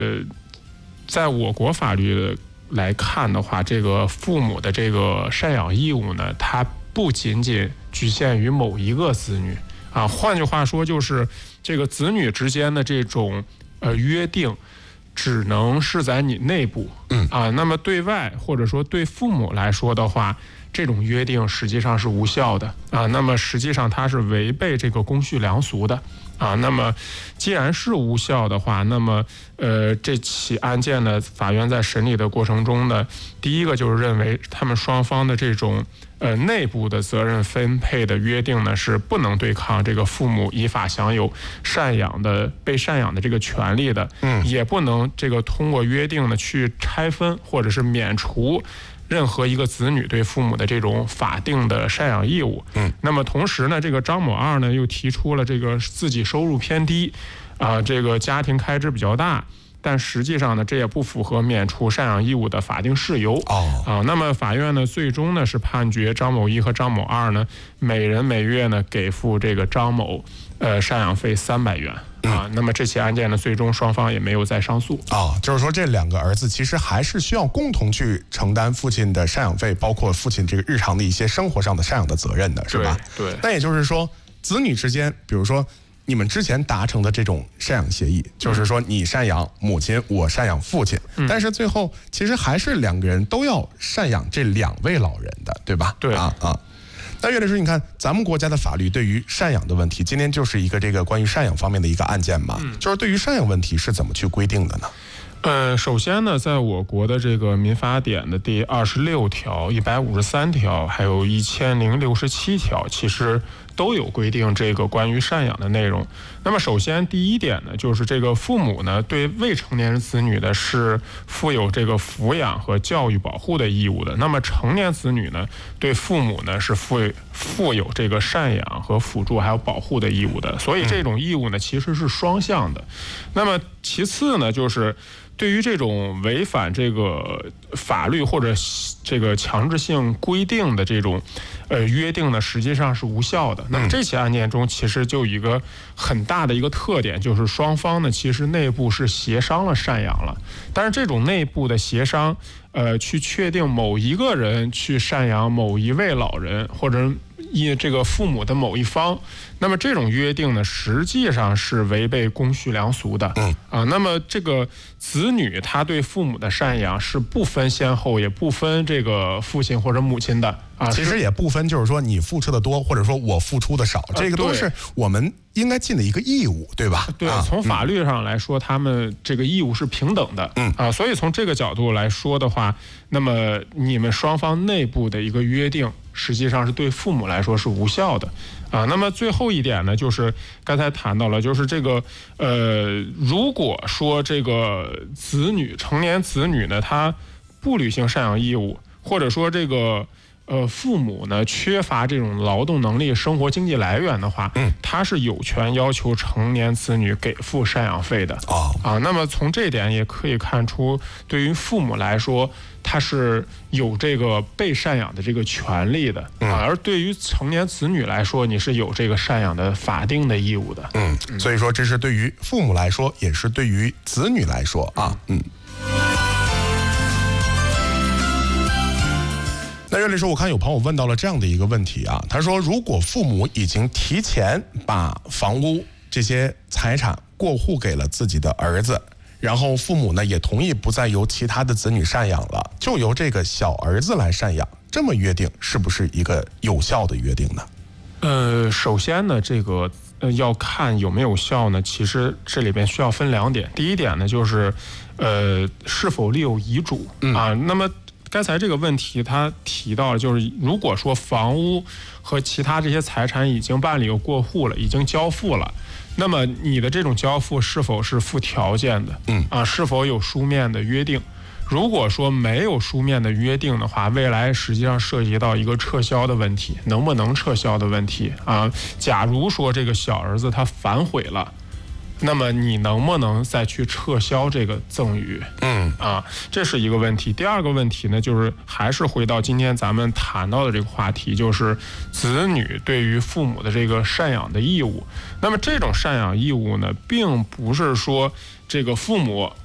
在我国法律来看的话，这个父母的这个赡养义务呢，它不仅仅局限于某一个子女啊。换句话说，就是这个子女之间的这种约定，只能是在你内部那么对外或者说对父母来说的话，这种约定实际上是无效的啊。那么实际上它是违背这个公序良俗的啊。那么既然是无效的话，那么这起案件呢，法院在审理的过程中呢，第一个就是认为他们双方的这种内部的责任分配的约定呢，是不能对抗这个父母依法享有被赡养的这个权利的，也不能这个通过约定呢去拆分或者是免除任何一个子女对父母的这种法定的赡养义务。那么同时呢，这个张某二呢又提出了这个自己收入偏低这个家庭开支比较大，但实际上呢，这也不符合免除赡养义务的法定事由那么法院呢，最终呢是判决张某一和张某二呢，每人每月呢给付这个张某赡养费300元那么这起案件呢，最终双方也没有再上诉就是说这两个儿子其实还是需要共同去承担父亲的赡养费，包括父亲这个日常的一些生活上的赡养的责任的，是吧？ 对。 那也就是说，子女之间，比如说你们之前达成的这种赡养协议，就是说你赡养母亲，我赡养父亲，但是最后其实还是两个人都要赡养这2位老人的，对吧？ 对那岳律师，你看咱们国家的法律对于赡养的问题，今天就是一个这个关于赡养方面的一个案件嘛，就是对于赡养问题是怎么去规定的呢？ 首先呢，在我国的这个民法典的第26条、153条，还有1067条，其实都有规定这个关于赡养的内容。那么首先第一点呢，就是这个父母呢对未成年子女的是负有这个抚养和教育保护的义务的。那么成年子女呢对父母呢是负有这个赡养和辅助还有保护的义务的。所以这种义务呢其实是双向的。那么其次呢，就是对于这种违反这个法律或者这个强制性规定的这种约定呢，实际上是无效的。那么这起案件中其实就有一个很大的一个特点，就是双方呢其实内部是协商了赡养了，但是这种内部的协商去确定某一个人去赡养某一位老人，或者这个父母的某一方，那么这种约定呢实际上是违背公序良俗的那么这个子女他对父母的赡养是不分先后，也不分这个父亲或者母亲的其实也不分就是说你付出的多或者说我付出的少，这个都是我们应该尽的一个义务，对吧？ 对，从法律上来说他们这个义务是平等的所以从这个角度来说的话，那么你们双方内部的一个约定实际上是对父母来说是无效的那么最后一点呢，就是刚才谈到了，就是这个如果说这个成年子女呢他不履行赡养义务，或者说这个父母呢缺乏这种劳动能力、生活经济来源的话他是有权要求成年子女给付赡养费的那么从这点也可以看出，对于父母来说他是有这个被赡养的这个权利的而对于成年子女来说，你是有这个赡养的法定的义务的所以说这是对于父母来说，也是对于子女来说那岳律师，我看有朋友问到了这样的一个问题他说如果父母已经提前把房屋这些财产过户给了自己的儿子，然后父母呢也同意不再由其他的子女赡养了，就由这个小儿子来赡养，这么约定是不是一个有效的约定呢？ 首先呢，这个要看有没有效呢，其实这里边需要分2点。第一点呢，就是是否立有遗嘱那么刚才这个问题他提到了，就是如果说房屋和其他这些财产已经办理过户了，已经交付了，那么你的这种交付是否是附条件的是否有书面的约定？如果说没有书面的约定的话，未来实际上涉及到一个撤销的问题，能不能撤销的问题假如说这个小儿子他反悔了，那么你能不能再去撤销这个赠与这是一个问题。第二个问题呢，就是还是回到今天咱们谈到的这个话题，就是子女对于父母的这个赡养的义务。那么这种赡养义务呢，并不是说这个父母